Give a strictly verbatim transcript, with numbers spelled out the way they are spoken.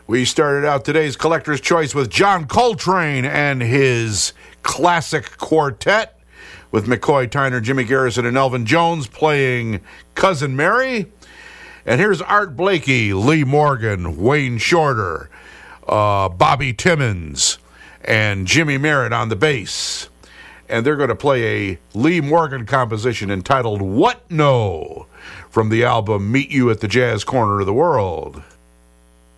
We started out today's Collector's Choice with John Coltrane and his classic quartet with McCoy Tyner, Jimmy Garrison, and Elvin Jones playing Cousin Mary. And here's Art Blakey, Lee Morgan, Wayne Shorter, uh, Bobby Timmons, and Jimmy Merritt on the bass. And they're going to play a Lee Morgan composition entitled What No from the album Meet You at the Jazz Corner of the World.